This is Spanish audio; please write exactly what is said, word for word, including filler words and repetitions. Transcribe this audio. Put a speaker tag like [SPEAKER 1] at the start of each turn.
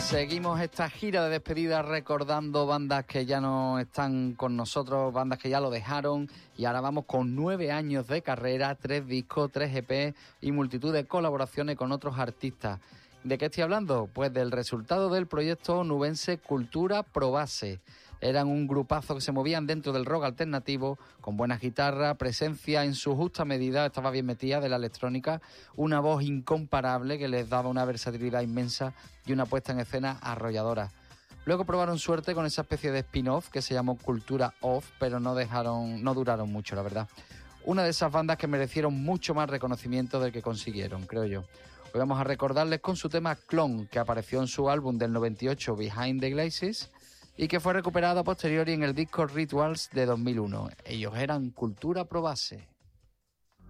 [SPEAKER 1] Seguimos esta gira de despedida recordando bandas que ya no están con nosotros, bandas que ya lo dejaron, y ahora vamos con nueve años de carrera, tres discos, tres E P y multitud de colaboraciones con otros artistas. ¿De qué estoy hablando? Pues del resultado del proyecto onubense Cultura Probase. Eran un grupazo que se movían dentro del rock alternativo, con buena guitarra, presencia en su justa medida, estaba bien metida de la electrónica, una voz incomparable que les daba una versatilidad inmensa y una puesta en escena arrolladora. Luego probaron suerte con esa especie de spin-off que se llamó Cultura Off, pero no dejaron, no duraron mucho, la verdad. Una de esas bandas que merecieron mucho más reconocimiento del que consiguieron, creo yo. Hoy vamos a recordarles con su tema Clon, que apareció en su álbum del noventa y ocho Behind the Glaces y que fue recuperado a posteriori en el disco Rituals de dos mil uno. Ellos eran Cultura Probase.